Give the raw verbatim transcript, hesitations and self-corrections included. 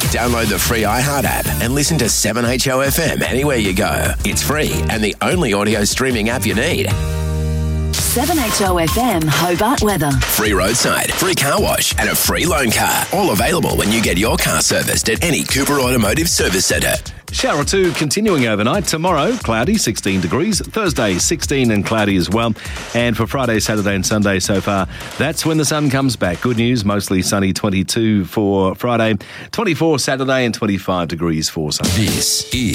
Download the free iHeart app and listen to seven H O F M anywhere you go. It's free and the only audio streaming app you need. seven H O F M Hobart weather. Free roadside, free car wash and a free loan car. All available when you get your car serviced at any Cooper Automotive Service Centre. Shower or two continuing overnight. Tomorrow, cloudy, sixteen degrees. Thursday, sixteen and cloudy as well. And for Friday, Saturday and Sunday so far, that's when the sun comes back. Good news, mostly sunny, twenty-two for Friday, twenty-four Saturday and twenty-five degrees for Sunday. This is